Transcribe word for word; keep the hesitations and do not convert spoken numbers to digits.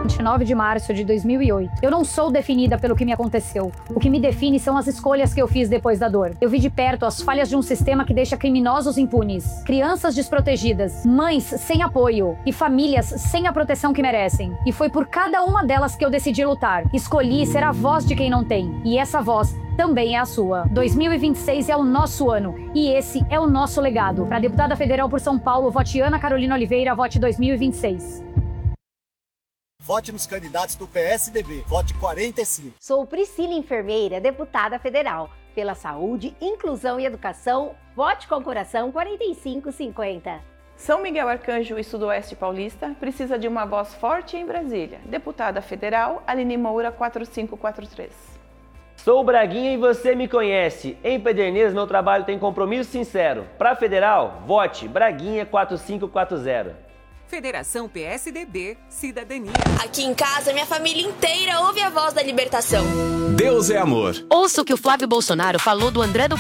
vinte e nove de março de dois mil e oito. Eu não sou definida pelo que me aconteceu. O que me define são as escolhas que eu fiz depois da dor. Eu vi de perto as falhas de um sistema que deixa criminosos impunes, crianças desprotegidas, mães sem apoio e famílias sem a proteção que merecem. E foi por cada uma delas que eu decidi lutar. Escolhi ser a voz de quem não tem. E essa voz também é a sua. dois mil e vinte e seis é o nosso ano. E esse é o nosso legado. Para deputada federal por São Paulo, vote Ana Carolina Oliveira, vote dois mil e vinte e seis. Vote nos candidatos do P S D B. Vote quarenta e cinco. Sou Priscila Enfermeira, deputada federal. Pela saúde, inclusão e educação, vote com coração quarenta e cinco cinquenta. São Miguel Arcanjo e Sudoeste Paulista precisa de uma voz forte em Brasília. Deputada federal, Aline Moura, quatro cinco quatro três. Sou Braguinha e você me conhece. Em Pederneiras, meu trabalho tem compromisso sincero. Para federal, vote Braguinha quatro cinco quatro zero. Federação P S D B, Cidadania. Aqui em casa, minha família inteira ouve a voz da libertação. Deus é amor. Ouça o que o Flávio Bolsonaro falou do André do